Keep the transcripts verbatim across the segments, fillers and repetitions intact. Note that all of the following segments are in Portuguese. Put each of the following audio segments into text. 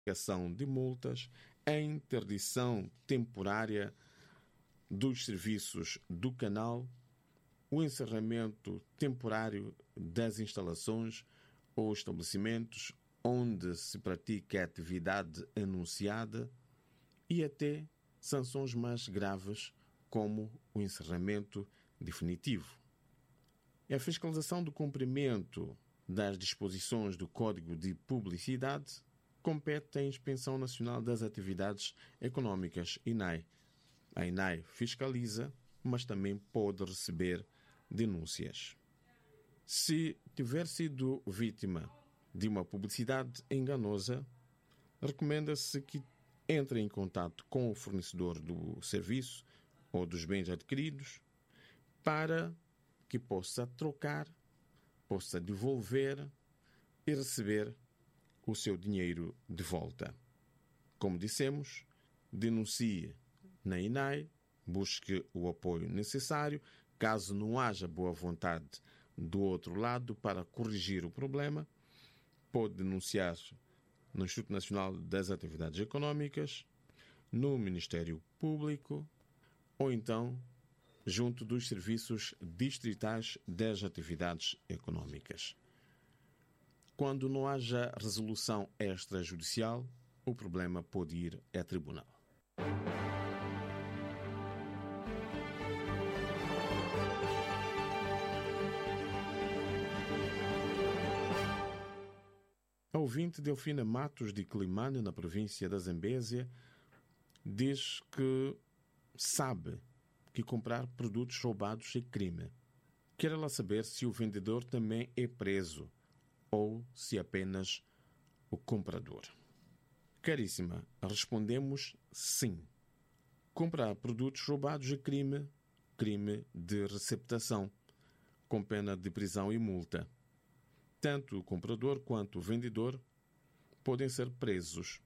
aplicação de multas, a interdição temporária dos serviços do canal, o encerramento temporário das instalações ou estabelecimentos onde se pratica a atividade anunciada e até sanções mais graves, como o encerramento definitivo. A fiscalização do cumprimento das disposições do Código de Publicidade compete à Inspeção Nacional das Atividades Económicas, I N A I. A I N A I fiscaliza, mas também pode receber denúncias. Se tiver sido vítima de uma publicidade enganosa, recomenda-se que entre em contato com o fornecedor do serviço ou dos bens adquiridos para que possa trocar, possa devolver e receber o seu dinheiro de volta. Como dissemos, denuncie na I N A I, busque o apoio necessário. Caso não haja boa vontade do outro lado para corrigir o problema, pode denunciar no Instituto Nacional das Atividades Económicas, no Ministério Público ou então junto dos serviços distritais das atividades económicas. Quando não haja resolução extrajudicial, o problema pode ir a tribunal. A ouvinte Delfina Matos de Climane, na província da Zambésia, diz que sabe que comprar produtos roubados é crime. Quer ela saber se o vendedor também é preso ou se apenas o comprador. Caríssima, respondemos sim. Comprar produtos roubados é crime, crime de receptação, com pena de prisão e multa. Tanto o comprador quanto o vendedor podem ser presos.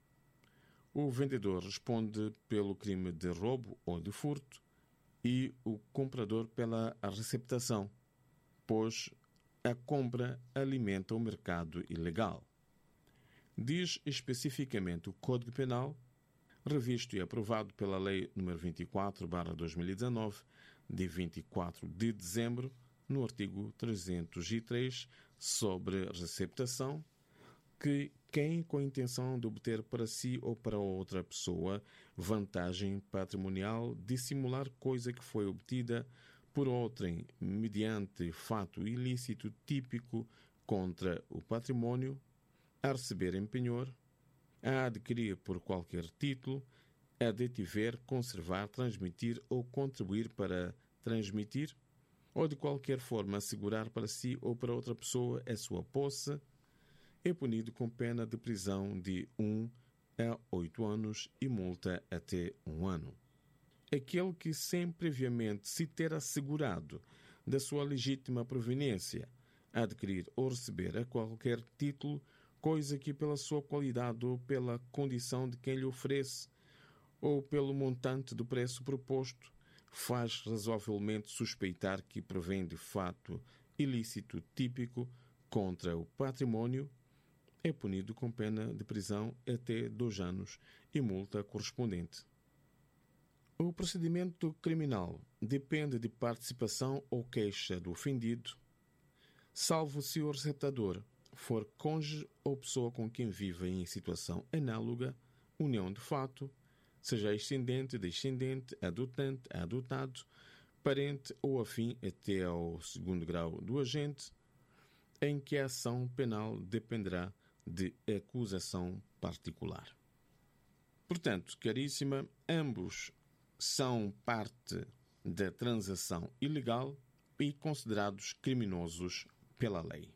O vendedor responde pelo crime de roubo ou de furto e o comprador pela receptação, pois a compra alimenta o mercado ilegal. Diz especificamente o Código Penal, revisto e aprovado pela Lei número vinte e quatro barra dois mil e dezanove, de vinte e quatro de dezembro, no artigo trezentos e três, sobre receptação, que quem com a intenção de obter para si ou para outra pessoa vantagem patrimonial, dissimular coisa que foi obtida por outrem mediante fato ilícito típico contra o património, a receber em penhor, a adquirir por qualquer título, a detiver, conservar, transmitir ou contribuir para transmitir, ou de qualquer forma assegurar para si ou para outra pessoa a sua posse, é punido com pena de prisão de um a oito anos e multa até um ano. Aquele que, sem previamente se ter assegurado da sua legítima proveniência, adquirir ou receber a qualquer título, coisa que pela sua qualidade ou pela condição de quem lhe oferece, ou pelo montante do preço proposto, faz razoavelmente suspeitar que provém de fato ilícito típico contra o património, é punido com pena de prisão até dois anos e multa correspondente. O procedimento criminal depende de participação ou queixa do ofendido, salvo se o receptador for cônjuge ou pessoa com quem vive em situação análoga, união de fato, seja ascendente, descendente, adotante, adotado, parente ou afim até ao segundo grau do agente, em que a ação penal dependerá de acusação particular. Portanto, caríssima, ambos são parte da transação ilegal e considerados criminosos pela lei.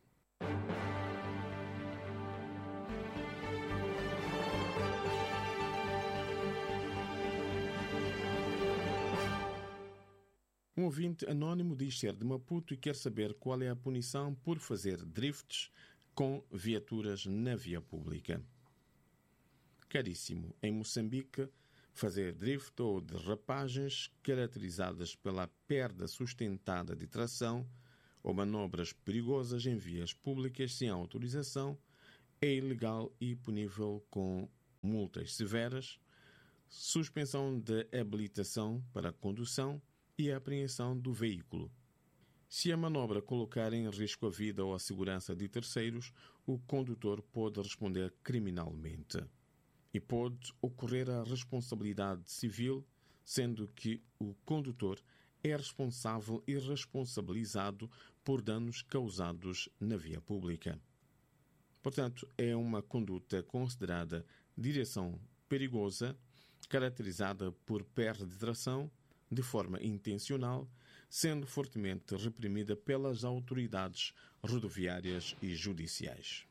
Um ouvinte anónimo diz ser de Maputo e quer saber qual é a punição por fazer drifts com viaturas na via pública. Caríssimo, em Moçambique, fazer drift ou derrapagens caracterizadas pela perda sustentada de tração ou manobras perigosas em vias públicas sem autorização é ilegal e punível com multas severas, suspensão de habilitação para a condução e a apreensão do veículo. Se a manobra colocar em risco a vida ou a segurança de terceiros, o condutor pode responder criminalmente. E pode ocorrer a responsabilidade civil, sendo que o condutor é responsável e responsabilizado por danos causados na via pública. Portanto, é uma conduta considerada direção perigosa, caracterizada por perda de tração de forma intencional, sendo fortemente reprimida pelas autoridades rodoviárias e judiciais.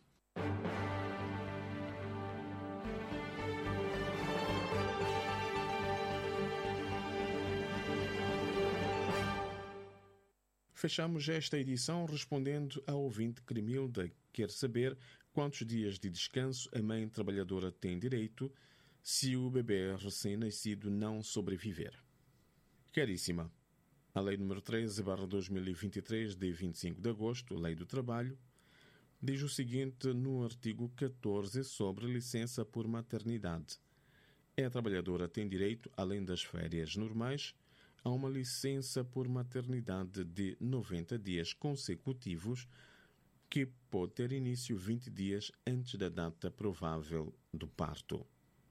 Fechamos esta edição respondendo ao ouvinte Cremilda, que quer saber quantos dias de descanso a mãe trabalhadora tem direito se o bebê recém-nascido não sobreviver. Caríssima, a Lei número treze barra dois mil e vinte e três, de vinte e cinco de agosto, Lei do Trabalho, diz o seguinte no artigo catorze sobre licença por maternidade. A trabalhadora tem direito, além das férias normais, a uma licença por maternidade de noventa dias consecutivos, que pode ter início vinte dias antes da data provável do parto.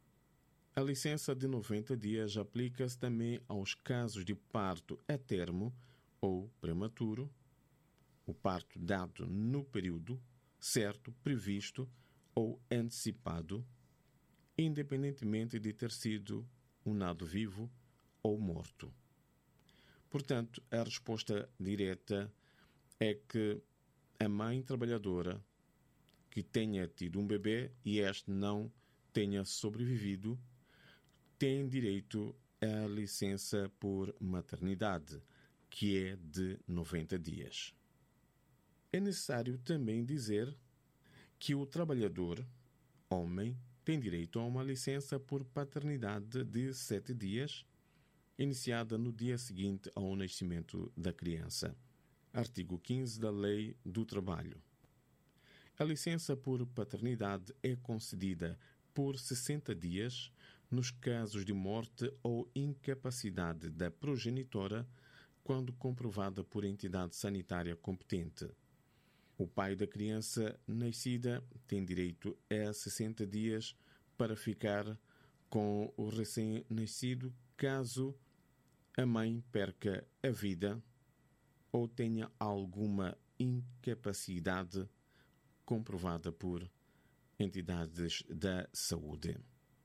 A licença de noventa dias aplica-se também aos casos de parto a termo ou prematuro, o parto dado no período certo, previsto ou antecipado, independentemente de ter sido um nado vivo ou morto. Portanto, a resposta direta é que a mãe trabalhadora que tenha tido um bebê e este não tenha sobrevivido tem direito à licença por maternidade, que é de noventa dias. É necessário também dizer que o trabalhador, homem, tem direito a uma licença por paternidade de sete dias, iniciada no dia seguinte ao nascimento da criança. Artigo quinze da Lei do Trabalho. A licença por paternidade é concedida por sessenta dias nos casos de morte ou incapacidade da progenitora, quando comprovada por entidade sanitária competente. O pai da criança nascida tem direito a sessenta dias para ficar com o recém-nascido, caso a mãe perca a vida ou tenha alguma incapacidade comprovada por entidades da saúde.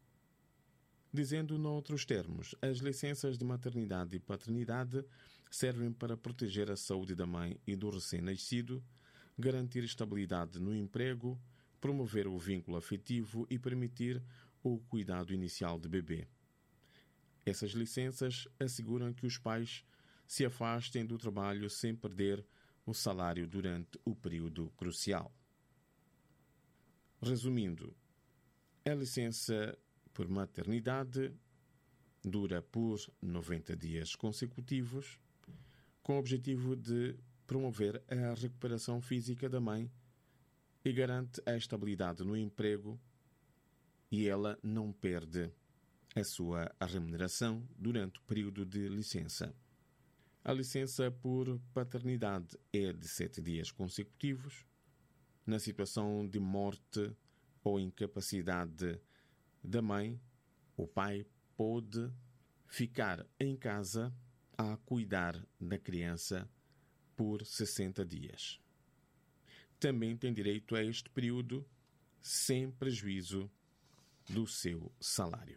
Dizendo noutros termos, as licenças de maternidade e paternidade servem para proteger a saúde da mãe e do recém-nascido, garantir estabilidade no emprego, promover o vínculo afetivo e permitir o cuidado inicial do bebê. Essas licenças asseguram que os pais se afastem do trabalho sem perder o salário durante o período crucial. Resumindo, a licença por maternidade dura por noventa dias consecutivos, com o objetivo de promover a recuperação física da mãe e garante a estabilidade no emprego, e ela não perde a sua remuneração durante o período de licença. A licença por paternidade é de sete dias consecutivos. Na situação de morte ou incapacidade da mãe, o pai pode ficar em casa a cuidar da criança por sessenta dias. Também tem direito a este período sem prejuízo do seu salário.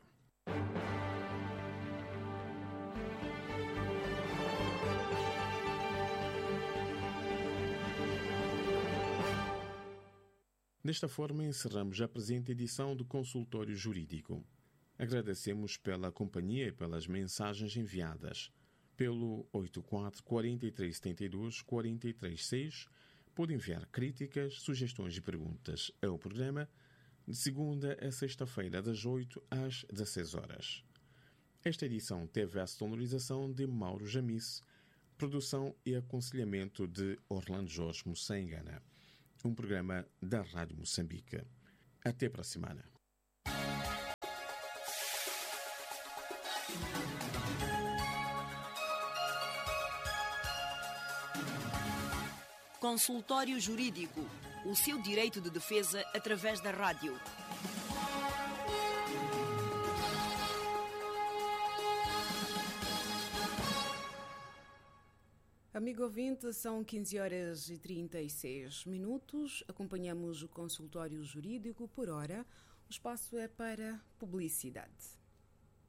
Desta forma, encerramos a presente edição do Consultório Jurídico. Agradecemos pela companhia e pelas mensagens enviadas. Pelo oito quatro, quatro três sete dois, quatro três seis, pode enviar críticas, sugestões e perguntas ao programa de segunda a sexta-feira, das oito às dezesseis horas. Esta edição teve a sonorização de Mauro Jamice, produção e aconselhamento de Orlando Jorge Moçengana. Um programa da Rádio Moçambique. Até para a semana. Consultório Jurídico. O seu direito de defesa através da rádio. Amigo ouvinte, são quinze horas e trinta e seis minutos. Acompanhamos o consultório jurídico por hora. O espaço é para publicidade.